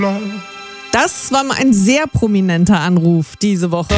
Das war mal ein sehr prominenter Anruf diese Woche.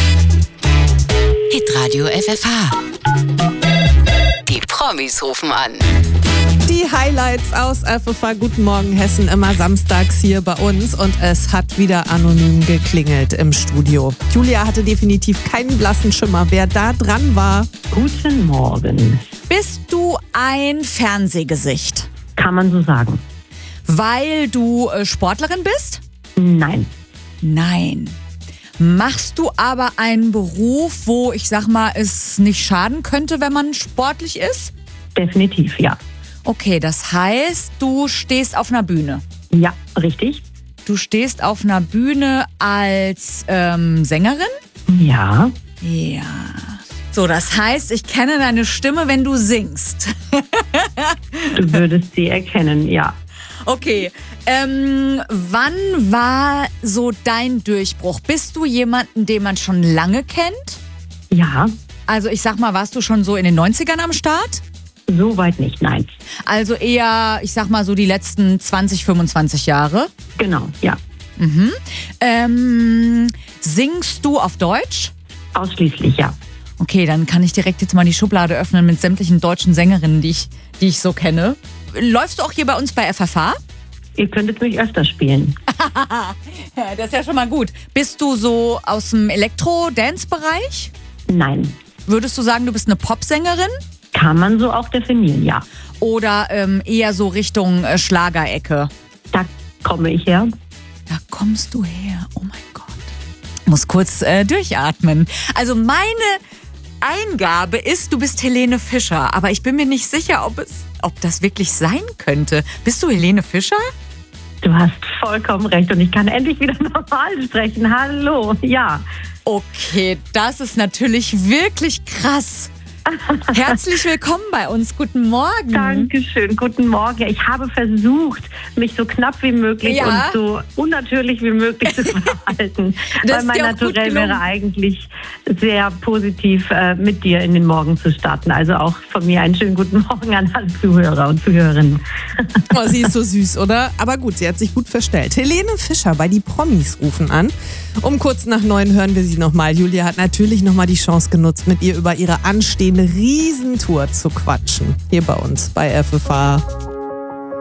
Hitradio FFH. Die Promis rufen an. Die Highlights aus FFH Guten Morgen Hessen immer samstags hier bei uns und es hat wieder anonym geklingelt im Studio. Julia hatte definitiv keinen blassen Schimmer, wer da dran war. Guten Morgen. Bist du ein Fernsehgesicht? Kann man so sagen? Weil du Sportlerin bist? Nein. Nein. Machst du aber einen Beruf, wo ich sag mal, es nicht schaden könnte, wenn man sportlich ist? Definitiv, ja. Okay, das heißt, du stehst auf einer Bühne. Ja, richtig. Du stehst auf einer Bühne als Sängerin? Ja. Ja. So, das heißt, ich kenne deine Stimme, wenn du singst. Du würdest sie erkennen, ja. Okay, wann war so dein Durchbruch? Bist du jemanden, den man schon lange kennt? Ja, Also ich sag mal, warst du schon so in den 90ern am Start? soweit nicht, nein. Also eher, ich sag mal so die letzten 20, 25 Jahre. Genau, ja. Singst du auf Deutsch? Ausschließlich, ja. Okay, dann kann ich direkt jetzt mal die Schublade öffnen mit sämtlichen deutschen Sängerinnen, die ich so kenne. Läufst du auch hier bei uns bei FFH? Ihr könntet mich öfter spielen. Ja, das ist ja schon mal gut. Bist du so aus dem Elektro-Dance-Bereich? Nein. Würdest du sagen, du bist eine Popsängerin? Kann man so auch definieren, ja. Oder eher so Richtung Schlagerecke? Da komme ich her. Da kommst du her. Oh mein Gott. Muss kurz durchatmen. Also meine Eingabe ist, du bist Helene Fischer. Aber ich bin mir nicht sicher, ob das wirklich sein könnte. Bist du Helene Fischer? Du hast vollkommen recht und ich kann endlich wieder normal sprechen. Hallo, ja. Okay, das ist natürlich wirklich krass. Herzlich willkommen bei uns. Guten Morgen. Dankeschön, guten Morgen. Ja, ich habe versucht, mich so knapp wie möglich und so unnatürlich wie möglich zu verhalten. Weil mein Naturell wäre eigentlich sehr positiv mit dir in den Morgen zu starten. Also auch von mir einen schönen guten Morgen an alle Zuhörer und Zuhörerinnen. Oh, sie ist so süß, oder? Aber gut, sie hat sich gut verstellt. Helene Fischer bei die Promis rufen an. Um kurz nach 9 hören wir sie nochmal. Julia hat natürlich nochmal die Chance genutzt, mit ihr über ihre anstehende Riesentour zu quatschen. Hier bei uns bei FFH.